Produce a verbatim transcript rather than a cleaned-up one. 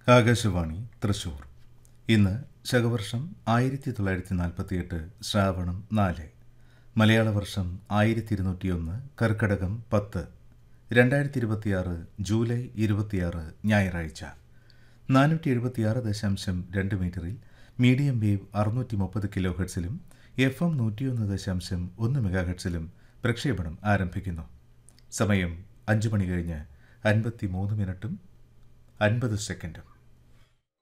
ആകാശവാണി തൃശൂർ. ഇന്ന് ശകവർഷം ആയിരത്തി തൊള്ളായിരത്തി നാൽപ്പത്തിയെട്ട് ശ്രാവണം നാല്, മലയാള വർഷം ആയിരത്തി ഇരുന്നൂറ്റിയൊന്ന് കർക്കടകം പത്ത്, രണ്ടായിരത്തി ഇരുപത്തിയാറ് ജൂലൈ ഇരുപത്തിയാറ് ഞായറാഴ്ച. നാനൂറ്റി എഴുപത്തിയാറ് ദശാംശം രണ്ട് മീറ്ററിൽ മീഡിയം വേവ് അറുന്നൂറ്റി മുപ്പത് കിലോ ഹെർട്സിലും എഫ് എം നൂറ്റിയൊന്ന് ദശാംശം ഒന്ന് മെഗാ ഹെർട്സിലും പ്രക്ഷേപണം ആരംഭിക്കുന്നു. സമയം അഞ്ചു മണി കഴിഞ്ഞ് അൻപത്തി മൂന്ന് മിനിറ്റും അൻപത് സെക്കൻഡും.